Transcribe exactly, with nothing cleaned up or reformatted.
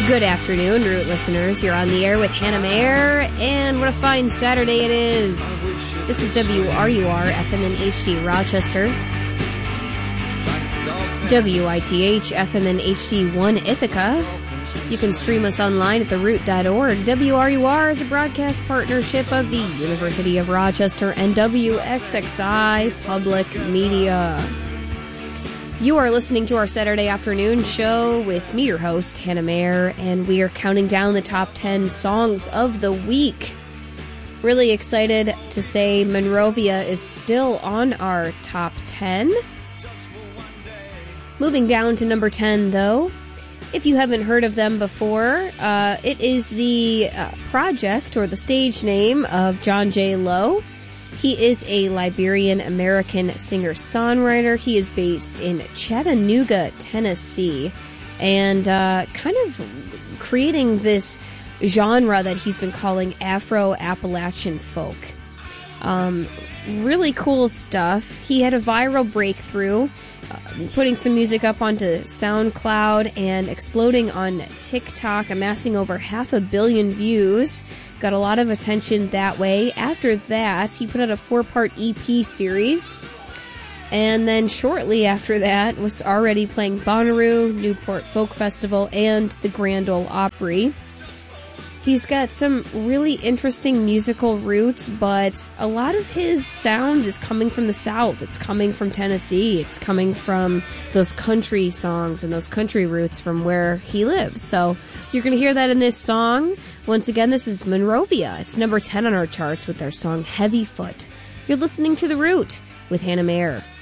Good afternoon, Root listeners. You're on the air with Hannah Mayer, and what a fine Saturday it is. This is W R U R F M and H D Rochester, W I T H F M and H D one Ithaca. You can stream us online at the root dot org. W R U R is a broadcast partnership of the University of Rochester and W X X I Public Media. You are listening to our Saturday afternoon show with me, your host, Hannah Mayer, and we are counting down the top ten songs of the week. Really excited to say Monrovia is still on our top ten. Moving down to number ten, though, if you haven't heard of them before, uh, it is the uh, project or the stage name of John J. Lowe. He is a Liberian-American singer-songwriter. He is based in Chattanooga, Tennessee, and uh, kind of creating this genre that he's been calling Afro-Appalachian folk. Um, really cool stuff. He had a viral breakthrough, uh, putting some music up onto SoundCloud and exploding on TikTok, amassing over half a billion views. Got a lot of attention that way. After that, he put out a four-part E P series. And then shortly after that, was already playing Bonnaroo, Newport Folk Festival, and the Grand Ole Opry. He's got some really interesting musical roots, but a lot of his sound is coming from the South. It's coming from Tennessee. It's coming from those country songs and those country roots from where he lives. So you're going to hear that in this song. Once again, this is Monrovia. It's number ten on our charts with their song Heavy Foot. You're listening to The Root with Hannah Mayer.